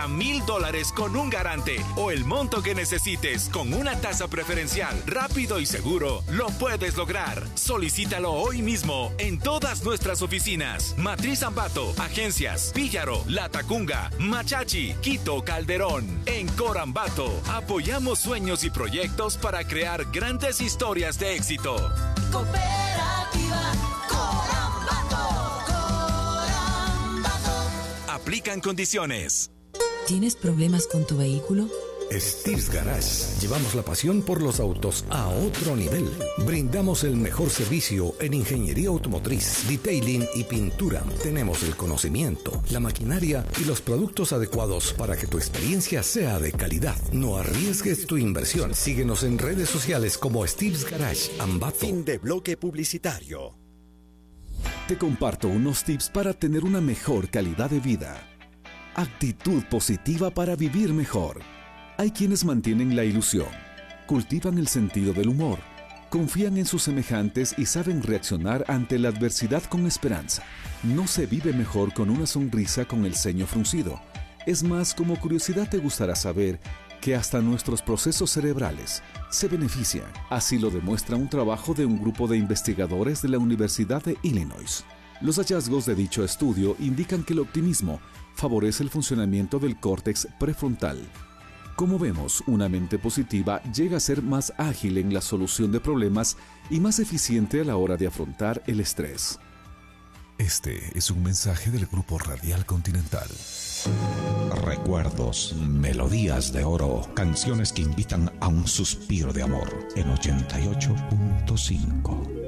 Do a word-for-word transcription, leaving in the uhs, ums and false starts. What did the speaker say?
hasta mil dólares con un garante o el monto que necesites con una tasa preferencial, rápido y seguro, lo puedes lograr. Solicítalo hoy mismo en todas nuestras oficinas. Matriz Ambato, Agencias, Píllaro, Latacunga, Machachi, Quito, Calderón. En Corambato, apoyamos sueños y proyectos para crear grandes historias de éxito. Cooperativa Corambato. Corambato. Aplican condiciones. ¿Tienes problemas con tu vehículo? Steve's Garage. Llevamos la pasión por los autos a otro nivel. Brindamos el mejor servicio en ingeniería automotriz, detailing y pintura. Tenemos el conocimiento, la maquinaria y los productos adecuados para que tu experiencia sea de calidad. No arriesgues tu inversión. Síguenos en redes sociales como Steve's Garage Ambato. Fin de bloque publicitario. Te comparto unos tips para tener una mejor calidad de vida. Actitud positiva para vivir mejor. Hay quienes mantienen la ilusión, cultivan el sentido del humor, confían en sus semejantes y saben reaccionar ante la adversidad con esperanza. No se vive mejor con una sonrisa con el ceño fruncido. Es más, como curiosidad te gustará saber que hasta nuestros procesos cerebrales se benefician. Así lo demuestra un trabajo de un grupo de investigadores de la Universidad de Illinois. Los hallazgos de dicho estudio indican que el optimismo favorece el funcionamiento del córtex prefrontal. Como vemos, una mente positiva llega a ser más ágil en la solución de problemas y más eficiente a la hora de afrontar el estrés. Este es un mensaje del Grupo Radial Continental. Recuerdos, melodías de oro, canciones que invitan a un suspiro de amor en ochenta y ocho punto cinco.